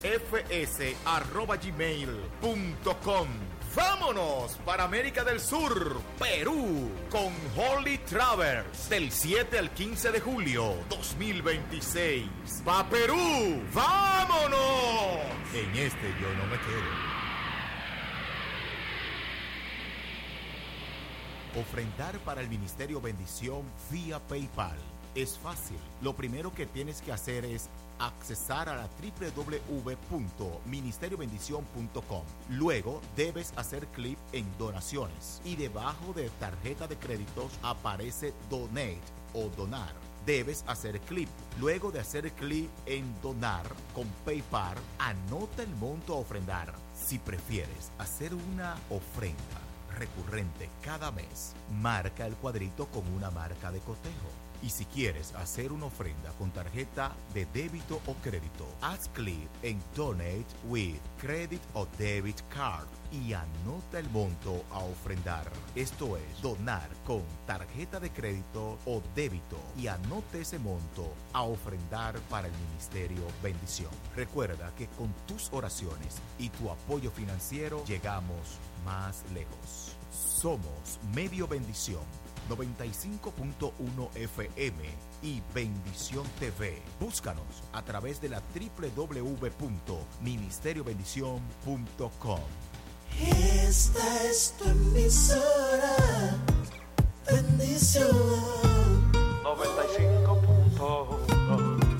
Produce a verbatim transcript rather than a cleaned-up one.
f s arroba gmail punto com. ¡Vámonos para América del Sur, Perú, con Holy Travers, del siete al quince de julio dos mil veintiséis! ¡Va Perú! ¡Vámonos! En este yo no me quedo. Ofrendar para el Ministerio Bendición vía PayPal es fácil. Lo primero que tienes que hacer es accesar a la doble u doble u doble u punto ministerio bendición punto com. Luego debes hacer clic en donaciones y debajo de tarjeta de créditos aparece donate o donar. Debes hacer clic. Luego de hacer clic en donar con PayPal, anota el monto a ofrendar. Si prefieres hacer una ofrenda recurrente cada mes, marca el cuadrito con una marca de cotejo. Y si quieres hacer una ofrenda con tarjeta de débito o crédito, haz clic en Donate with Credit o Debit Card y anota el monto a ofrendar. Esto es, donar con tarjeta de crédito o débito y anote ese monto a ofrendar para el Ministerio Bendición. Recuerda que con tus oraciones y tu apoyo financiero llegamos más lejos. Somos Medio Bendición noventa y cinco punto uno F M y Bendición T V. Búscanos a través de la doble u doble u doble u punto ministerio bendición punto com. Esta es tu emisora, Bendición.